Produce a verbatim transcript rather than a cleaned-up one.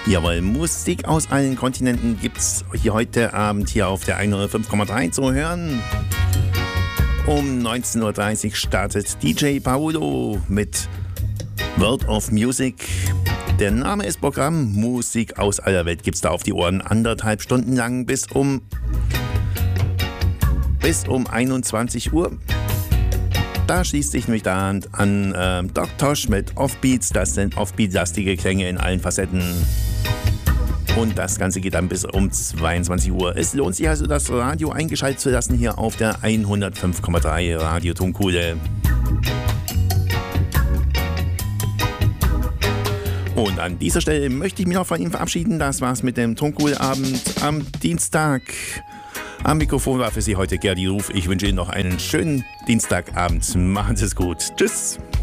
Jawohl, Musik aus allen Kontinenten gibt's hier heute Abend hier auf der hundertfünf Komma drei zu hören. Um neunzehn Uhr dreißig startet D J Paolo mit World of Music. Der Name ist Programm. Musik aus aller Welt gibt's da auf die Ohren. Anderthalb Stunden lang bis um bis um einundzwanzig Uhr. Da schließt sich nämlich da an, an äh, Doc Tosh mit Offbeats. Das sind Offbeat-lastige Klänge in allen Facetten. Und das Ganze geht dann bis um zweiundzwanzig Uhr. Es lohnt sich also, das Radio eingeschaltet zu lassen hier auf der hundertfünf Komma drei Radio Tonkuhle. Und an dieser Stelle möchte ich mich noch von Ihnen verabschieden. Das war's mit dem Tonkuhle-Abend am Dienstag. Am Mikrofon war für Sie heute Gerdi Ruf. Ich wünsche Ihnen noch einen schönen Dienstagabend. Machen Sie es gut. Tschüss.